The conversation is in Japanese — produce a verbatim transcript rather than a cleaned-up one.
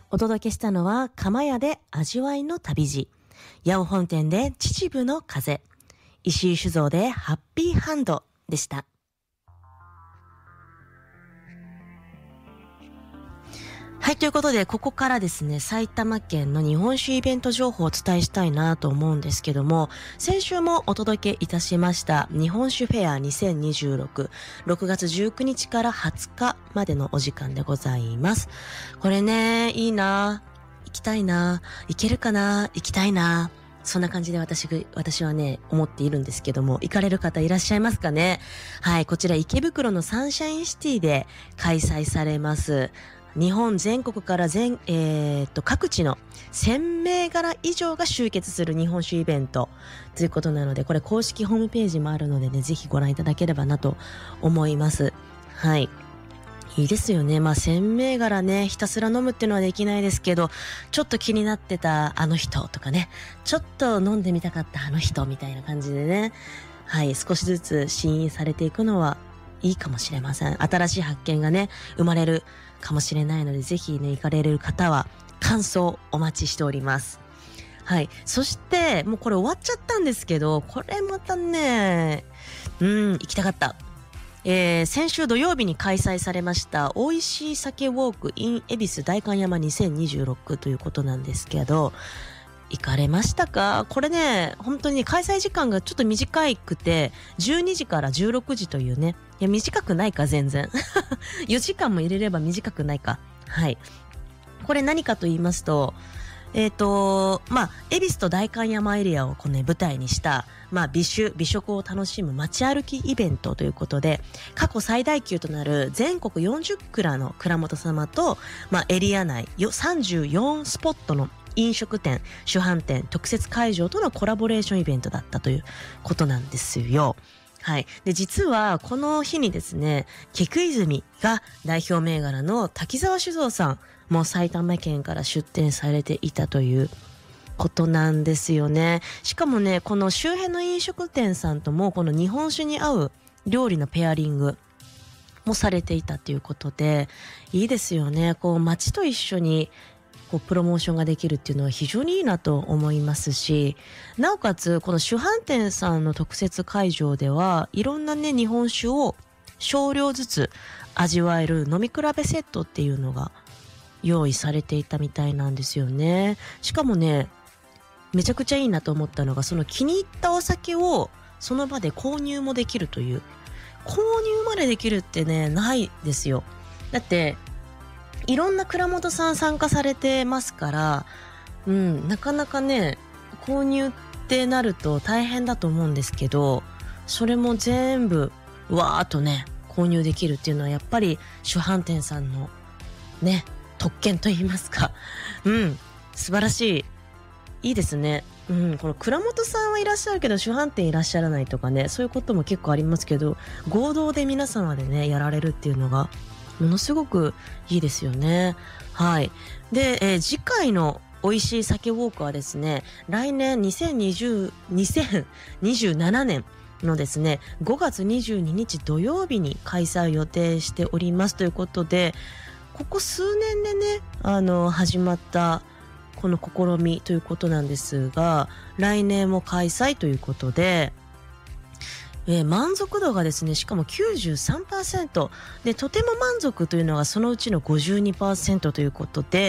お届けしたのは釜屋で味わいの旅路、八尾本店で秩父の風、石井酒造でハッピーハンドでした。はい、ということでここからですね、埼玉県の日本酒イベント情報をお伝えしたいなと思うんですけども、先週もお届けいたしました日本酒フェアにせんにじゅうろく、ろくがつじゅうくにちからはつかまでのお時間でございます。これね、いいな、行きたいな、行けるかな、行きたいな、そんな感じで私私はね思っているんですけども、行かれる方いらっしゃいますかね。はい、こちら池袋のサンシャインシティで開催されます日本全国から全、えー、と各地のせんめいがら以上が集結する日本酒イベントということなので、これ公式ホームページもあるのでね、ぜひご覧いただければなと思います。はい、いいですよね。まあせんめいがらねひたすら飲むっていうのはできないですけど、ちょっと気になってたあの人とかね、ちょっと飲んでみたかったあの人みたいな感じでね、はい、少しずつ試飲されていくのはいいかもしれません。新しい発見がね生まれるかもしれないので、ぜひね行かれる方は感想お待ちしております。はい、そしてもうこれ終わっちゃったんですけど、これまたね、うん行きたかった。えー、先週土曜日に開催されました美味しい酒ウォーク in 恵比寿代官山にせんにじゅうろくということなんですけど、行かれましたか？これね、本当に開催時間がちょっと短くてじゅうにじからじゅうろくじというね、いや短くないか、全然よじかんも入れれば短くないか。はい、これ何かと言いますと、えっとまあ恵比寿と代官山エリアをこう、ね、舞台にしたまあ美酒美食を楽しむ街歩きイベントということで、過去最大級となる全国よんじゅっくらの蔵元様と、まあ、エリア内さんじゅうよんスポットの飲食店、主販店、特設会場とのコラボレーションイベントだったということなんですよ。はい、で実はこの日にですね、菊泉が代表銘柄の滝沢酒造さんも埼玉県から出店されていたということなんですよね。しかもね、この周辺の飲食店さんともこの日本酒に合う料理のペアリングもされていたということで、いいですよね。こう街と一緒にこうプロモーションができるっていうのは非常にいいなと思いますし、なおかつこの主販店さんの特設会場ではいろんなね日本酒を少量ずつ味わえる飲み比べセットっていうのが用意されていたみたいなんですよね。しかもね、めちゃくちゃいいなと思ったのが、その気に入ったお酒をその場で購入もできるという、購入までできるってねないですよ。だっていろんな蔵元さん参加されてますから、うん、なかなかね購入ってなると大変だと思うんですけど、それも全部わーっとね購入できるっていうのはやっぱり主販店さんのね特権と言いますか、うん素晴らしい、いいですね。うん、この蔵元さんはいらっしゃるけど主販店いらっしゃらないとかね、そういうことも結構ありますけど、合同で皆様でねやられるっていうのがものすごくいいですよね。はい。で、えー、次回の美味しい酒ウォークはですね、来年にせんにじゅう、にせんにじゅうななねんのですねごがつにじゅうににち土曜日に開催予定しておりますということで、ここ数年でねあの始まったこの試みということなんですが、来年も開催ということで、えー、満足度がですねしかも きゅうじゅうさんパーセント で、とても満足というのがそのうちの ごじゅうにパーセント ということで、